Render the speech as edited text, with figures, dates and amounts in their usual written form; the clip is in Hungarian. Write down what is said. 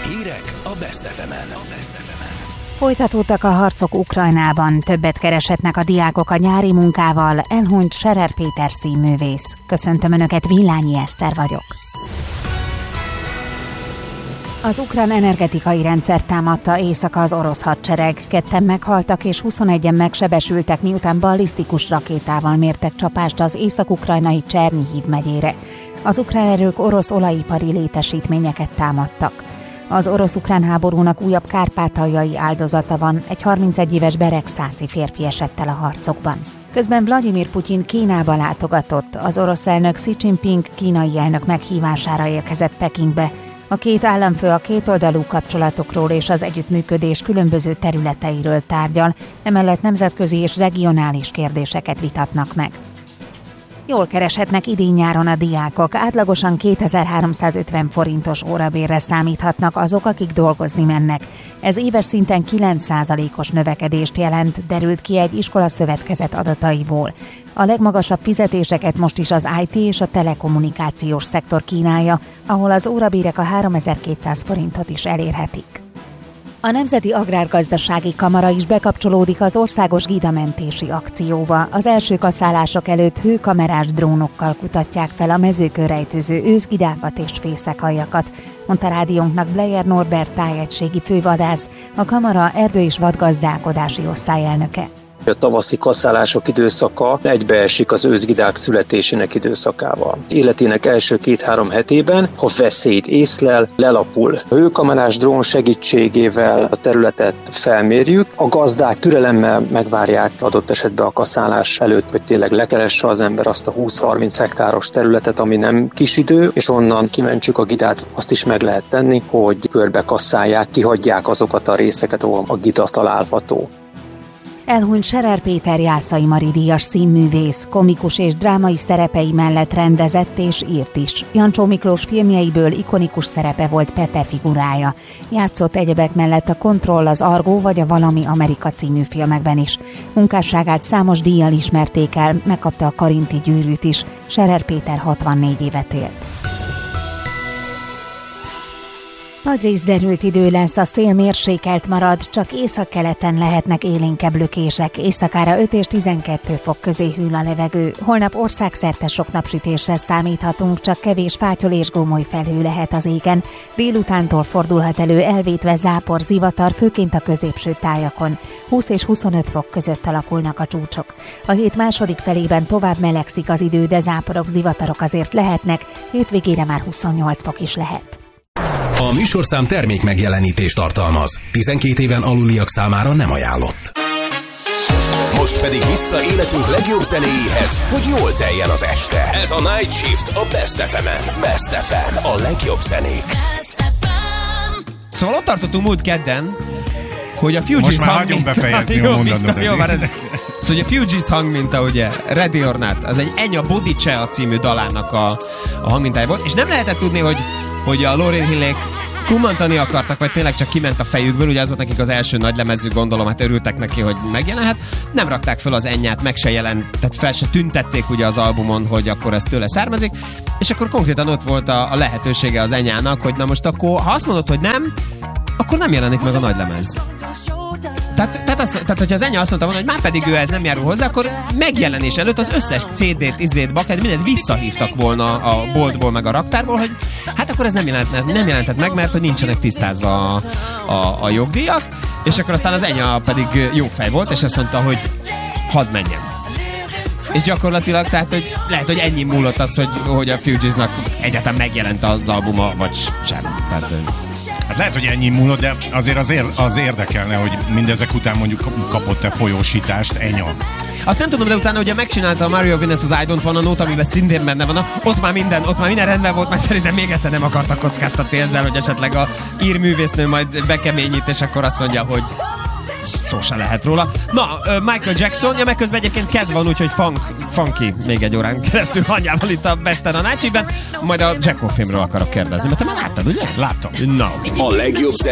Hírek a Best FM-en. Folytatódtak a harcok Ukrajnában, többet kereshetnek a diákok a nyári munkával, elhunyt Scherer Péter színművész. Köszöntöm Önöket, Villányi Eszter vagyok. Az ukrán energetikai rendszert támadta éjszaka az orosz hadsereg. 2 meghaltak és 21-en megsebesültek, miután ballisztikus rakétával mértek csapást az észak-ukrajnai Csernihiv megyére. Az ukrán erők orosz olajipari létesítményeket támadtak. Az orosz-ukrán háborúnak újabb kárpátaljai áldozata van, egy 31 éves beregszászi férfi esett el a harcokban. Közben Vladimir Putyin Kínába látogatott, az orosz elnök Xi Jinping kínai elnök meghívására érkezett Pekingbe. A két államfő a kétoldalú kapcsolatokról és az együttműködés különböző területeiről tárgyal, emellett nemzetközi és regionális kérdéseket vitatnak meg. Jól kereshetnek idén-nyáron a diákok, átlagosan 2350 forintos órabérre számíthatnak azok, akik dolgozni mennek. Ez éves szinten 9%-os növekedést jelent, derült ki egy iskolaszövetkezet adataiból. A legmagasabb fizetéseket most is az IT és a telekommunikációs szektor kínálja, ahol az órabérek a 3200 forintot is elérhetik. A Nemzeti Agrárgazdasági Kamara is bekapcsolódik az országos gidamentési akcióba. Az első kaszálások előtt hőkamerás drónokkal kutatják fel a mezőkön rejtőző őszgidákat és fészekaljakat, mondta rádiónknak Bleyer Norbert tájegységi fővadász, a kamara erdő- és vadgazdálkodási osztályelnöke. A tavaszi kaszálások időszaka egybeesik az őszgidák születésének időszakával. Életének első 2-3 hetében, ha veszélyt észlel, lelapul. A hőkamerás drón segítségével a területet felmérjük, a gazdák türelemmel megvárják adott esetben a kaszálás előtt, hogy tényleg lekeresse az ember azt a 20-30 hektáros területet, ami nem kis idő, és onnan kimentsük a gidát. Azt is meg lehet tenni, hogy körbe kasszálják, kihagyják azokat a részeket, ahol a gida található. Elhunyt Scherer Péter Jászai Mari díjas színművész, komikus és drámai szerepei mellett rendezett és írt is. Jancsó Miklós filmjeiből ikonikus szerepe volt Pepe figurája. Játszott egyebek mellett a Kontroll, az Argó vagy a Valami Amerika című filmekben is. Munkásságát számos díjjal ismerték el, megkapta a Karinti gyűrűt is. Scherer Péter 64 évet élt. Nagyrészt derült idő lesz, a szél mérsékelt marad, csak északkeleten lehetnek élénkebb lökések, éjszakára 5 és 12 fok közé hűl a levegő. Holnap országszerte sok napsütésre számíthatunk, csak kevés fátyol és gomoly felhő lehet az égen. Délutántól fordulhat elő elvétve zápor, zivatar, főként a középső tájakon. 20 és 25 fok között alakulnak a csúcsok. A hét második felében tovább melegszik az idő, de záporok, zivatarok azért lehetnek, hétvégére már 28 fok is lehet. A műsorszám termék megjelenítést tartalmaz. 12 éven aluliak számára nem ajánlott. Most pedig vissza életünk legjobb zenéjéhez, hogy jól teljen az este. Ez a Night Shift a Best FM-en. Best FM, a legjobb zenék. Szóval ott tartottunk múlt kedden, hogy a Fugees most már hagyjunk befejezni a mondatot. Szóval a Fugees hangminta, ugye, Ready or Not, az egy Enya Bodice a című dalának a hangmintája volt, és nem lehetett tudni, hogy a Lauryn Hillék kummantani akartak, vagy tényleg csak kiment a fejükből, ugye az volt nekik az első nagy lemezük, gondolom, hát örültek neki, hogy megjelenhet. Nem rakták fel az Enyát, meg se jelent, tehát fel se tüntették ugye az albumon, hogy akkor ez tőle származik, és akkor konkrétan ott volt a lehetősége az Enyának, hogy na most akkor, ha azt mondod, hogy nem, akkor nem jelenik meg a nagy lemez. Tehát, hogyha az Enya azt mondta volna, hogy már pedig ő ez nem járul hozzá, akkor megjelenés előtt az összes CD-t, bakett, mindent visszahívtak volna a boltból, meg a raktárból, hogy hát akkor ez nem jelentett meg, mert hogy nincsenek tisztázva a jogdíjak, és akkor aztán az Enya pedig jó fej volt, és azt mondta, hogy hadd menjen. És gyakorlatilag, tehát hogy lehet, hogy ennyi múlott az, hogy a Fugeesnak egyáltalán megjelent az albuma, vagy sem. Tehát, hát lehet, hogy ennyi múlott, de azért az érdekelne, hogy mindezek után mondjuk kapott-e folyósítást Enya. Azt nem tudom, de utána ugye megcsinálta a Mario Venus az I Don't Wanna Know-t, amiben szintén benne van. Ott már minden rendben volt, mert szerintem még egyszer nem akartak kockáztatni ezzel, hogy esetleg a írművésznő majd bekeményít, és akkor azt mondja, hogy szó se lehet róla. Na, Michael Jackson, meg közben egyébként kedv van, úgyhogy funky még egy órán keresztül anyjával itt a Besten a Night Shiftben, majd a Jacko filmről akarok kérdezni, mert te már láttad, ugye? Láttam. Na. A legjobb